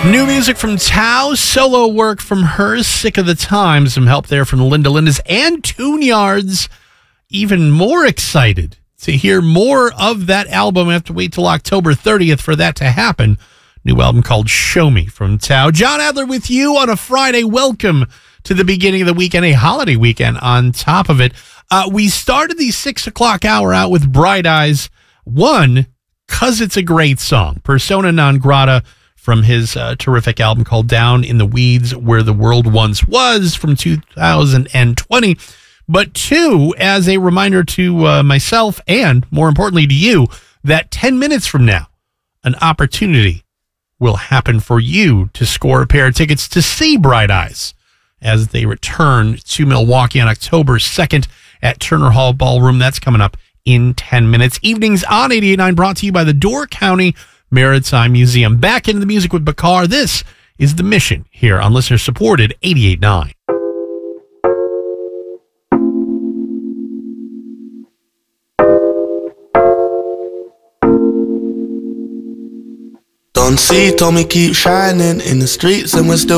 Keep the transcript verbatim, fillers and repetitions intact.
New music from Tao, solo work from her, Sick of the Time. Some help there from Linda Lindas and Tune-Yards. Even more excited to hear more of that album. I have to wait till October thirtieth for that to happen. New album called Show Me from Tao. John Adler with you on a Friday. Welcome to the beginning of the weekend, a holiday weekend on top of it. Uh, we started the six o'clock hour out with Bright Eyes. One, because it's a great song. Persona Non Grata from his uh, terrific album called Down in the Weeds, Where the World Once Was from two thousand twenty. But two, as a reminder to uh, myself and, more importantly, to you, that ten minutes from now, an opportunity will happen for you to score a pair of tickets to see Bright Eyes as they return to Milwaukee on October second at Turner Hall Ballroom. That's coming up in ten minutes. Evenings on eighty-eight point nine brought to you by the Door County Maritime Museum. Back into the music with Bakar. This is The Mission here on listener-supported eighty-eight point nine. Don't see, told me keep shining in the streets and we're still